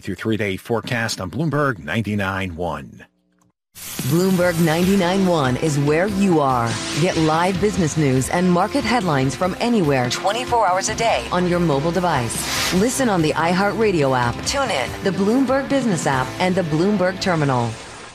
with your 3-day forecast on Bloomberg 99.1. Bloomberg 99.1 is where you are. Get live business news and market headlines from anywhere 24 hours a day on your mobile device. Listen on the iHeartRadio app, tune in, the Bloomberg Business app, and the Bloomberg Terminal.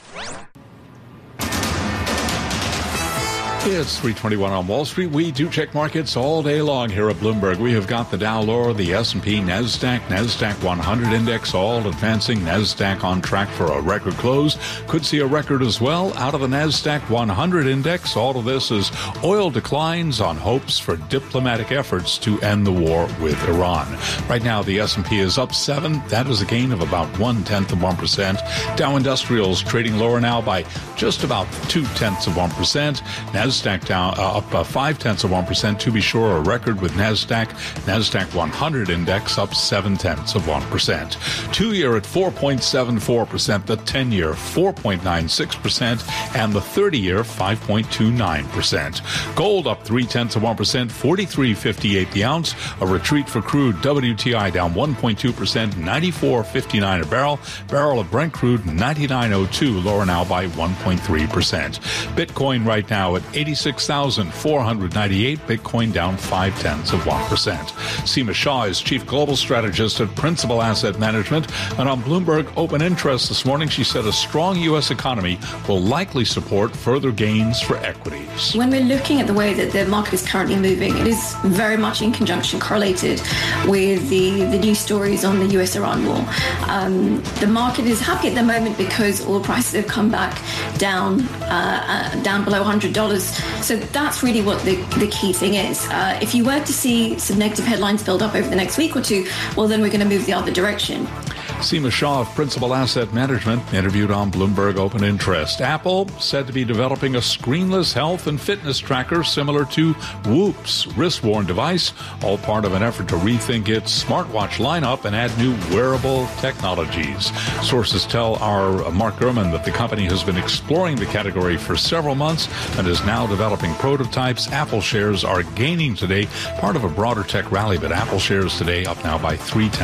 It's 3:21 on Wall Street. We do check markets all day long here at Bloomberg. We have got the Dow lower, the S&P, NASDAQ 100 index all advancing. NASDAQ on track for a record close. Could see a record as well out of the NASDAQ 100 index. All of this is oil declines on hopes for diplomatic efforts to end the war with Iran. Right now, the S&P is up 7. That is a gain of about 0.1%. Dow Industrials trading lower now by just about 0.2%. NASDAQ down up 0.5%. To be sure, a record with NASDAQ 100 index up 0.7%. 2-year at 4.74%, the 10-year 4.96%, and the 30-year 5.29%. Gold up 0.3%, 43.58 the ounce. A retreat for crude. WTI down 1.2%, 94.59 a barrel. Barrel of Brent crude 99.02, lower now by 1.3%. Bitcoin right now at 86,498. Bitcoin down 0.5%. Seema Shah is Chief Global Strategist at Principal Asset Management. And on Bloomberg Open Interest this morning, she said a strong U.S. economy will likely support further gains for equities. When we're looking at the way that the market is currently moving, it is very much in conjunction correlated with the news stories on the U.S.-Iran war. The market is happy at the moment because oil prices have come back down below $100. So that's really what the key thing is. If you were to see some negative headlines build up over the next week or two, well, then we're going to move the other direction. Seema Shah of Principal Asset Management interviewed on Bloomberg Open Interest. Apple said to be developing a screenless health and fitness tracker similar to Whoop's wrist-worn device, all part of an effort to rethink its smartwatch lineup and add new wearable technologies. Sources tell our Mark Gurman that the company has been exploring the category for several months and is now developing prototypes. Apple shares are gaining today, part of a broader tech rally, but Apple shares today up now by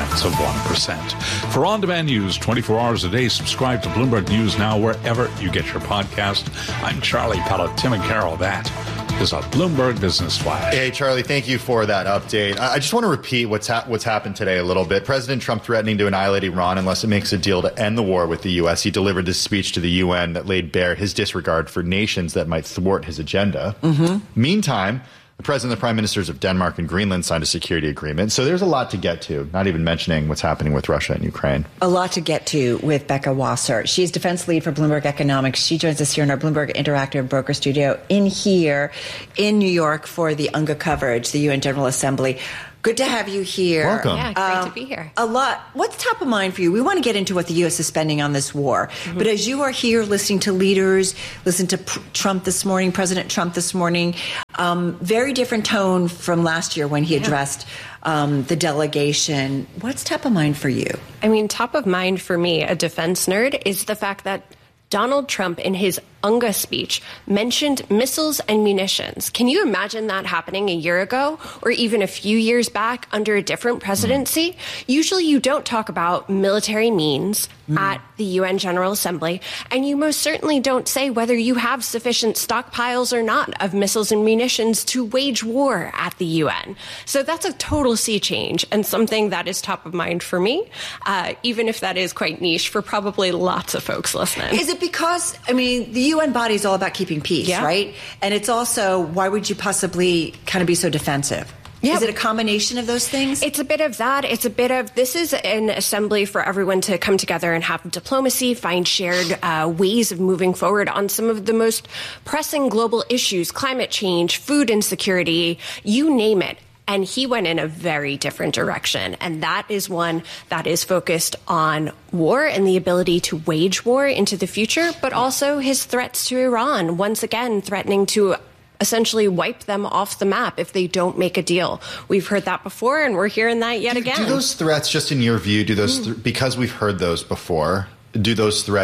0.3%. For on-demand news 24 hours a day, subscribe to Bloomberg News Now wherever you get your podcast. I'm Charlie Pellet. Tim and Carol, that is a Bloomberg Business Flash. Hey, Charlie, thank you for that update. I just want to repeat what's happened today a little bit. President Trump threatening to annihilate Iran unless it makes a deal to end the war with the U.S. He delivered this speech to the UN that laid bare his disregard for nations that might thwart his agenda. Meantime, the president and the prime ministers of Denmark and Greenland signed a security agreement. So there's a lot to get to, not even mentioning what's happening with Russia and Ukraine. A lot to get to with Becca Wasser. She's defense lead for Bloomberg Economics. She joins us here in our Bloomberg Interactive Broker Studio in New York for the UNGA coverage, the UN General Assembly. Good to have you here. Welcome. Yeah, great to be here. A lot. What's top of mind for you? We want to get into what the U.S. is spending on this war. But as you are here listening to leaders, listen to Trump this morning, President Trump this morning, very different tone from last year when he addressed the delegation. What's top of mind for you? I mean, top of mind for me, a defense nerd, is the fact that Donald Trump, in his UNGA speech, mentioned missiles and munitions. Can you imagine that happening a year ago or even a few years back under a different presidency? Usually you don't talk about military means at the UN General Assembly, and you most certainly don't say whether you have sufficient stockpiles or not of missiles and munitions to wage war at the UN. So that's a total sea change and something that is top of mind for me, even if that is quite niche for probably lots of folks listening. Is it because, I mean, the UN body is all about keeping peace, right? And it's also, why would you possibly kind of be so defensive? Yep. Is it a combination of those things? It's a bit of that. It's a bit of, this is an assembly for everyone to come together and have diplomacy, find shared ways of moving forward on some of the most pressing global issues, climate change, food insecurity, you name it. And he went in a very different direction. And that is one that is focused on war and the ability to wage war into the future, but also his threats to Iran, once again threatening to essentially wipe them off the map if they don't make a deal. We've heard that before, and we're hearing that yet again. Do those threats, just in your view, because we've heard those before, do those threats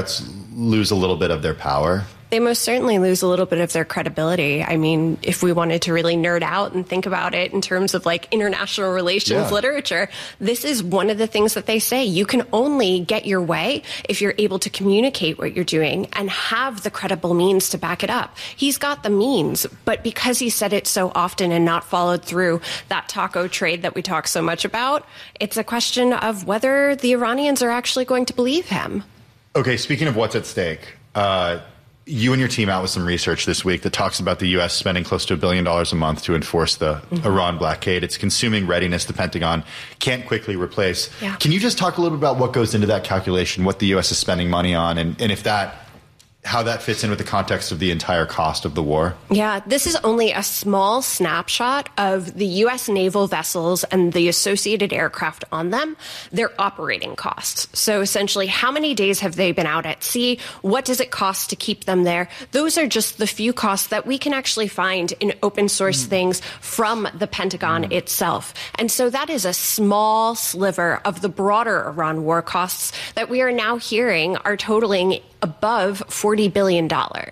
lose a little bit of their power? They most certainly lose a little bit of their credibility. I mean, if we wanted to really nerd out and think about it in terms of like international relations literature, this is one of the things that they say. You can only get your way if you're able to communicate what you're doing and have the credible means to back it up. He's got the means, but because he said it so often and not followed through that taco trade that we talk so much about, it's a question of whether the Iranians are actually going to believe him. Okay, speaking of what's at stake, you and your team out with some research this week that talks about the U.S. spending close to $1 billion a month to enforce the Iran blockade. It's consuming readiness the Pentagon can't quickly replace. Yeah. Can you just talk a little bit about what goes into that calculation, what the U.S. is spending money on, and if that, how that fits in with the context of the entire cost of the war? Yeah, this is only a small snapshot of the U.S. naval vessels and the associated aircraft on them, their operating costs. So essentially, how many days have they been out at sea? What does it cost to keep them there? Those are just the few costs that we can actually find in open source things from the Pentagon itself. And so that is a small sliver of the broader Iran war costs that we are now hearing are totaling above $40 billion.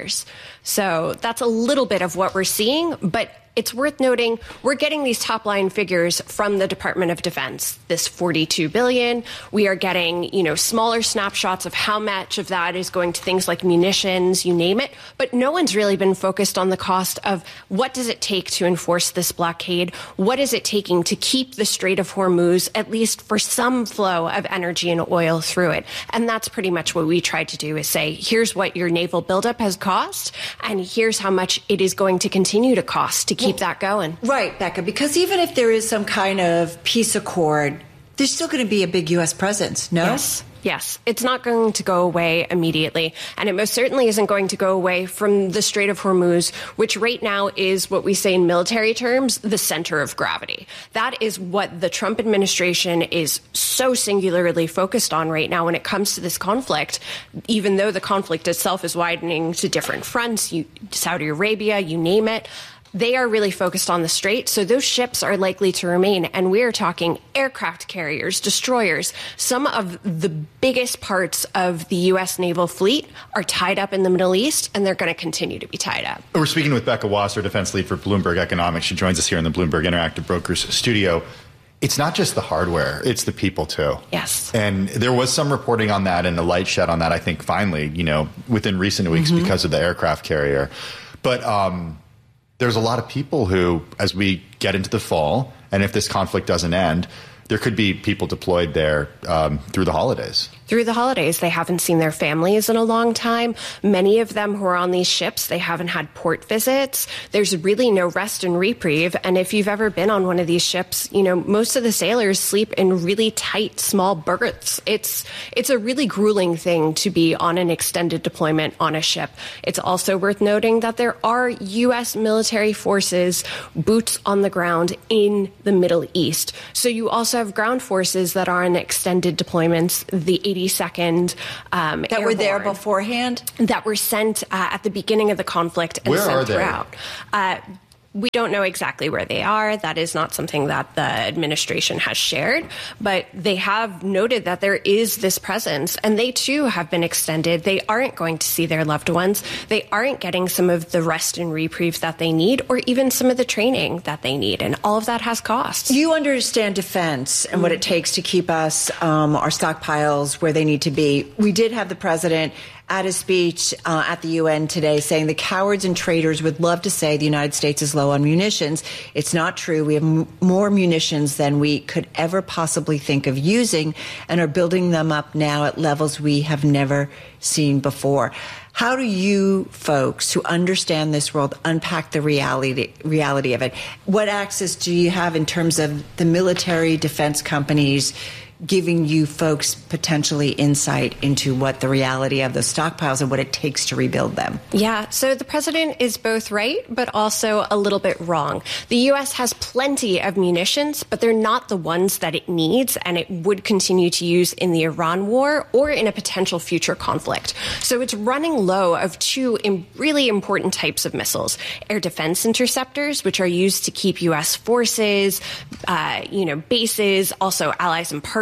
So that's a little bit of what we're seeing, but it's worth noting we're getting these top line figures from the Department of Defense, this $42 billion. We are getting, smaller snapshots of how much of that is going to things like munitions, you name it. But no one's really been focused on the cost of what does it take to enforce this blockade? What is it taking to keep the Strait of Hormuz, at least for some flow of energy and oil through it? And that's pretty much what we tried to do, is say, here's what your naval buildup has cost, and here's how much it is going to continue to cost to keep that going. Right, Becca, because even if there is some kind of peace accord, there's still going to be a big U.S. presence, no? Yes, it's not going to go away immediately, and it most certainly isn't going to go away from the Strait of Hormuz, which right now is what we say in military terms, the center of gravity. That is what the Trump administration is so singularly focused on right now when it comes to this conflict, even though the conflict itself is widening to different fronts, Saudi Arabia, you name it. They are really focused on the Strait, so those ships are likely to remain. And we're talking aircraft carriers, destroyers. Some of the biggest parts of the U.S. naval fleet are tied up in the Middle East, and they're going to continue to be tied up. We're speaking with Becca Wasser, defense lead for Bloomberg Economics. She joins us here in the Bloomberg Interactive Brokers studio. It's not just the hardware, it's the people, too. Yes. And there was some reporting on that and the light shed on that, I think, finally, within recent weeks because of the aircraft carrier. But there's a lot of people who, as we get into the fall, and if this conflict doesn't end, there could be people deployed there through the holidays. Through the holidays, they haven't seen their families in a long time. Many of them who are on these ships, they haven't had port visits. There's really no rest and reprieve. And if you've ever been on one of these ships, most of the sailors sleep in really tight, small berths. It's a really grueling thing to be on an extended deployment on a ship. It's also worth noting that there are U.S. military forces, boots on the ground in the Middle East. So you also have ground forces that are on extended deployments, the 82nd that Airborne, were there beforehand, that were sent at the beginning of the conflict and Where sent are they? throughout. We don't know exactly where they are. That is not something that the administration has shared, but they have noted that there is this presence, and they too have been extended. They aren't going to see their loved ones. They aren't getting some of the rest and reprieve that they need, or even some of the training that they need, and all of that has costs. You understand defense and what it takes to keep us, our stockpiles where they need to be. We did have the president at a speech at the UN today saying the cowards and traitors would love to say the United States is low on munitions. It's not true. We have more munitions than we could ever possibly think of using and are building them up now at levels we have never seen before. How do you folks who understand this world unpack the reality of it? What access do you have in terms of the military defense companies giving you folks potentially insight into what the reality of the stockpiles and what it takes to rebuild them? Yeah, so the president is both right, but also a little bit wrong. The U.S. has plenty of munitions, but they're not the ones that it needs, and it would continue to use in the Iran war or in a potential future conflict. So it's running low of two really important types of missiles: air defense interceptors, which are used to keep U.S. forces, bases, also allies and partners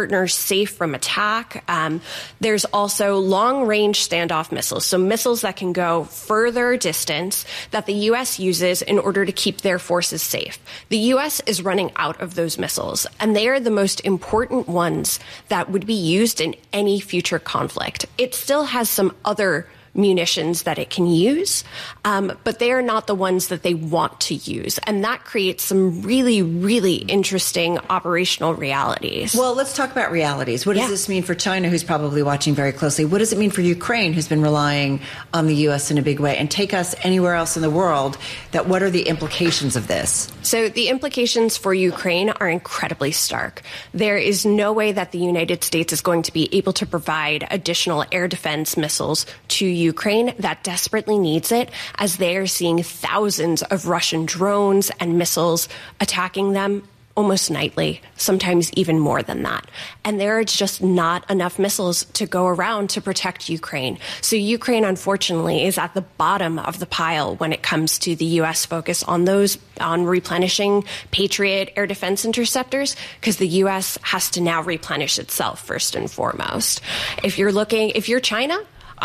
partners safe from attack. There's also long-range standoff missiles, so missiles that can go further distance that the U.S. uses in order to keep their forces safe. The U.S. is running out of those missiles, and they are the most important ones that would be used in any future conflict. It still has some other munitions that it can use, but they are not the ones that they want to use. And that creates some really, really interesting operational realities. Well, let's talk about realities. What does this mean for China, who's probably watching very closely? What does it mean for Ukraine, who's been relying on the U.S. in a big way? And take us anywhere else in the world, that what are the implications of this? So the implications for Ukraine are incredibly stark. There is no way that the United States is going to be able to provide additional air defense missiles to Ukraine that desperately needs it, as they are seeing thousands of Russian drones and missiles attacking them almost nightly, sometimes even more than that. And there are just not enough missiles to go around to protect Ukraine. So Ukraine, unfortunately, is at the bottom of the pile when it comes to the U.S. focus on replenishing Patriot air defense interceptors, because the U.S. has to now replenish itself first and foremost. If you're China,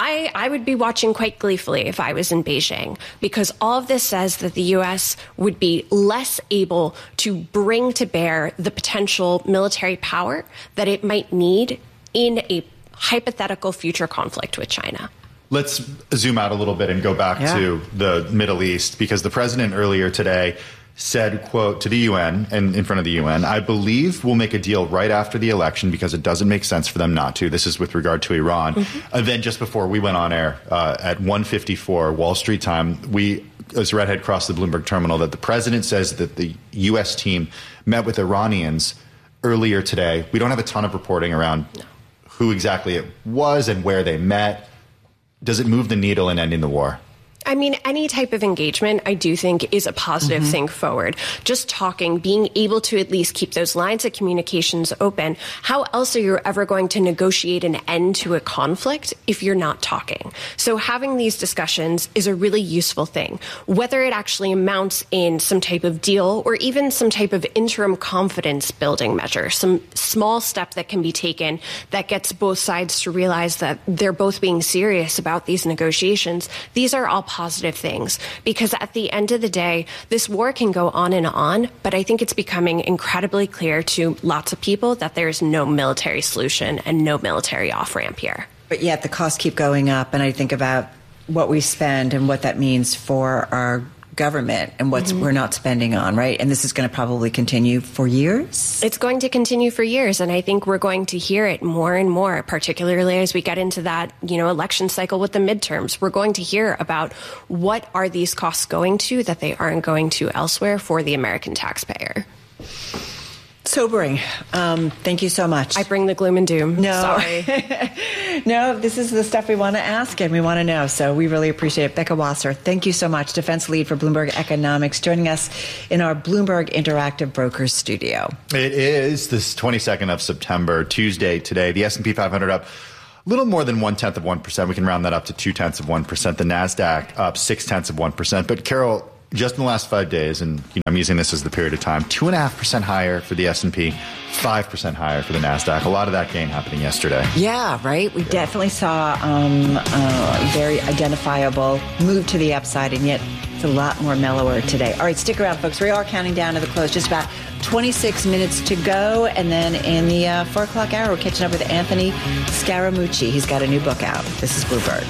I would be watching quite gleefully if I was in Beijing, because all of this says that the U.S. would be less able to bring to bear the potential military power that it might need in a hypothetical future conflict with China. Let's zoom out a little bit and go back to the Middle East, because the president earlier today said, quote, to the UN and in front of the UN, "I believe we'll make a deal right after the election because it doesn't make sense for them not to." This is with regard to Iran. Mm-hmm. And then just before we went on air at 1:54 Wall Street time, as Redhead crossed the Bloomberg terminal, that the president says that the U.S. team met with Iranians earlier today. We don't have a ton of reporting around who exactly it was and where they met. Does it move the needle in ending the war? I mean, any type of engagement, I do think, is a positive thing forward. Just talking, being able to at least keep those lines of communications open. How else are you ever going to negotiate an end to a conflict if you're not talking? So having these discussions is a really useful thing. Whether it actually amounts in some type of deal or even some type of interim confidence building measure, some small step that can be taken that gets both sides to realize that they're both being serious about these negotiations. These are all positive things, because at the end of the day, this war can go on, but I think it's becoming incredibly clear to lots of people that there's no military solution and no military off-ramp here. But yet the costs keep going up, and I think about what we spend and what that means for our government and what we're not spending on, right? And this is going to probably continue for years? It's going to continue for years, and I think we're going to hear it more and more, particularly as we get into that, election cycle with the midterms. We're going to hear about what are these costs going to that they aren't going to elsewhere for the American taxpayer. Sobering. Thank you so much. I bring the gloom and doom. No. Sorry. No, this is the stuff we want to ask and we want to know. So we really appreciate it. Becca Wasser, thank you so much. Defense lead for Bloomberg Economics, joining us in our Bloomberg Interactive Brokers studio. It is this 22nd of September, Tuesday today. The S&P 500 up a little more than 0.1%. We can round that up to 0.2%. The NASDAQ up 0.6%. But Carol, just in the last 5 days, and I'm using this as the period of time, 2.5% higher for the S&P, 5% higher for the NASDAQ. A lot of that gain happening yesterday. Yeah, right. We definitely saw a very identifiable move to the upside, and yet it's a lot more mellower today. All right, stick around, folks. We are counting down to the close. Just about 26 minutes to go, and then in the 4 o'clock hour, we're catching up with Anthony Scaramucci. He's got a new book out. This is Bloomberg.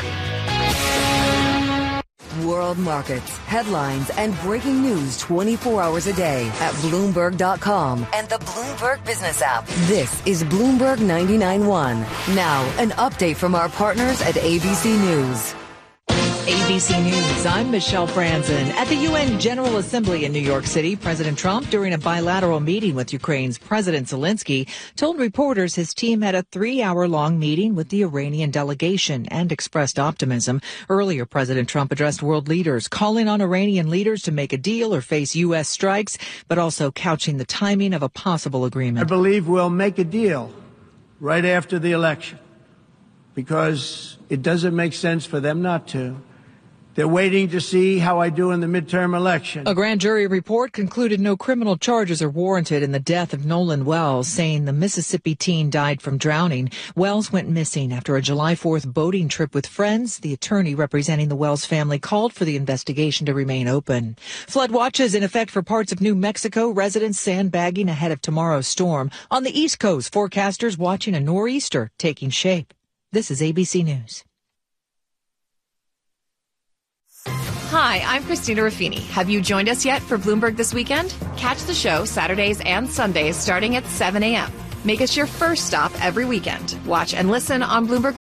World markets, headlines, and breaking news 24 hours a day at Bloomberg.com and the Bloomberg Business app. This is Bloomberg 99.1. Now, an update from our partners at ABC News. ABC News, I'm Michelle Franzen. At the UN General Assembly in New York City, President Trump, during a bilateral meeting with Ukraine's President Zelensky, told reporters his team had a 3-hour-long meeting with the Iranian delegation and expressed optimism. Earlier, President Trump addressed world leaders, calling on Iranian leaders to make a deal or face U.S. strikes, but also couching the timing of a possible agreement. I believe we'll make a deal right after the election, because it doesn't make sense for them not to. They're waiting to see how I do in the midterm election. A grand jury report concluded no criminal charges are warranted in the death of Nolan Wells, saying the Mississippi teen died from drowning. Wells went missing after a July 4th boating trip with friends. The attorney representing the Wells family called for the investigation to remain open. Flood watches in effect for parts of New Mexico. Residents sandbagging ahead of tomorrow's storm. On the East Coast, forecasters watching a nor'easter taking shape. This is ABC News. Hi, I'm Christina Ruffini. Have you joined us yet for Bloomberg This Weekend? Catch the show Saturdays and Sundays starting at 7 a.m. Make us your first stop every weekend. Watch and listen on Bloomberg